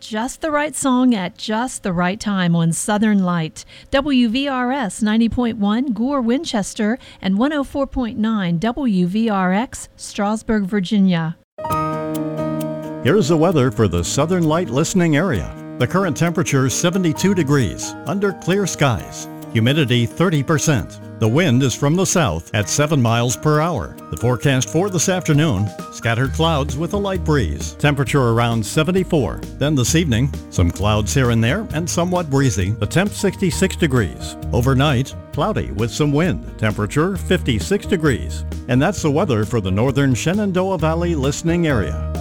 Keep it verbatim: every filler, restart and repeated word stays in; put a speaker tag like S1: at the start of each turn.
S1: Just the right song at just the right time on Southern Light. W V R S ninety point one Gore, Winchester, and one oh four point nine W V R X, Strasburg, Virginia.
S2: Here's the weather for the Southern Light listening area. The current temperature is seventy-two degrees under clear skies. Humidity thirty percent. The wind is from the south at seven miles per hour. The forecast for this afternoon, scattered clouds with a light breeze. Temperature around seventy-four. Then this evening, some clouds here and there and somewhat breezy. The temp sixty-six degrees. Overnight, cloudy with some wind. Temperature fifty-six degrees. And that's the weather for the northern Shenandoah Valley listening area.